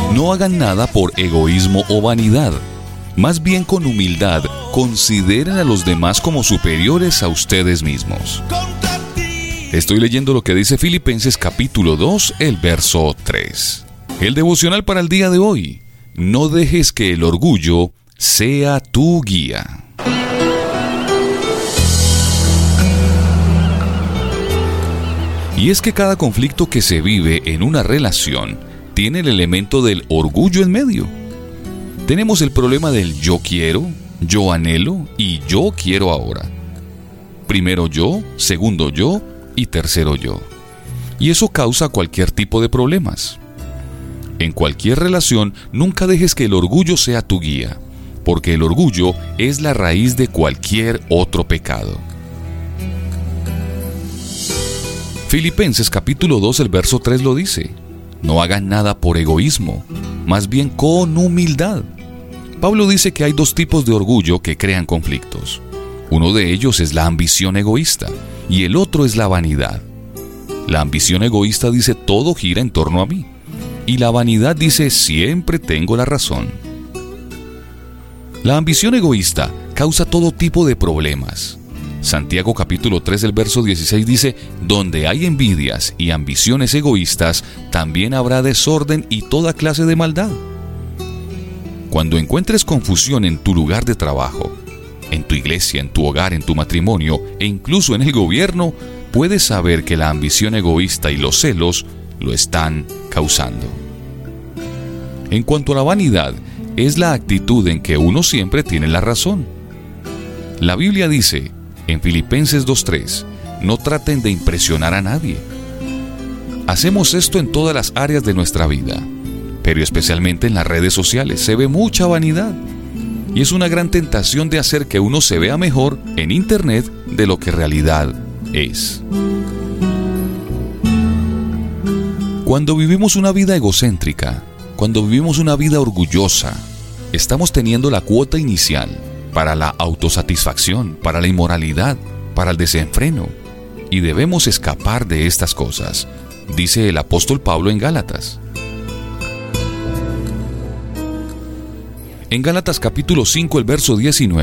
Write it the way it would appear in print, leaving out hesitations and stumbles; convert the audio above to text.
No hagan nada por egoísmo o vanidad. Más bien con humildad, consideren a los demás como superiores a ustedes mismos. Estoy leyendo lo que dice Filipenses capítulo 2, el verso 3. El devocional para el día de hoy. No dejes que el orgullo sea tu guía. Y es que cada conflicto que se vive en una relación tiene el elemento del orgullo en medio. Tenemos el problema del yo quiero, yo anhelo y yo quiero ahora. Primero yo, segundo yo y tercero yo. Y eso causa cualquier tipo de problemas. En cualquier relación, nunca dejes que el orgullo sea tu guía, porque el orgullo es la raíz de cualquier otro pecado. Filipenses capítulo 2, el verso 3 lo dice: no hagan nada por egoísmo, más bien con humildad. Pablo dice que hay dos tipos de orgullo que crean conflictos. Uno de ellos es la ambición egoísta y el otro es la vanidad. La ambición egoísta dice todo gira en torno a mí y la vanidad dice siempre tengo la razón. La ambición egoísta causa todo tipo de problemas. Santiago capítulo 3, el verso 16 dice: donde hay envidias y ambiciones egoístas, también habrá desorden y toda clase de maldad. Cuando encuentres confusión en tu lugar de trabajo, en tu iglesia, en tu hogar, en tu matrimonio e incluso en el gobierno, puedes saber que la ambición egoísta y los celos lo están causando. En cuanto a la vanidad, es la actitud en que uno siempre tiene la razón. La Biblia dice en Filipenses 2:3, no traten de impresionar a nadie. Hacemos esto en todas las áreas de nuestra vida, pero especialmente en las redes sociales se ve mucha vanidad. Y es una gran tentación de hacer que uno se vea mejor en Internet de lo que en realidad es. Cuando vivimos una vida egocéntrica, cuando vivimos una vida orgullosa, estamos teniendo la cuota inicial para la autosatisfacción, para la inmoralidad, para el desenfreno. Y debemos escapar de estas cosas, dice el apóstol Pablo en Gálatas. En Gálatas capítulo 5, el verso 19.